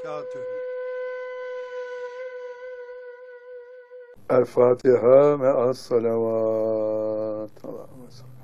Kağıt önü. El Fatiha me'as salavat. Allahümme salli.